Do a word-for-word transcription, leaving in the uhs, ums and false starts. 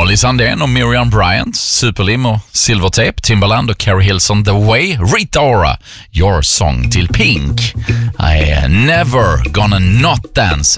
Molly Sandén och Miriam Bryant, Superlim och Silvertape, Timbaland och Carrie Hilson, The Way, Rita Ora, Your Song till Pink, I never gonna not dance